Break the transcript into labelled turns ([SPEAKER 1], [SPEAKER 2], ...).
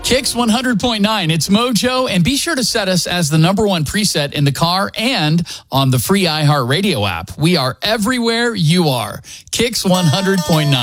[SPEAKER 1] Kicks 100.9. It's Mojo, and be sure to set us as the #1 preset in the car and on the free iHeartRadio app. We are everywhere you are. Kicks 100.9.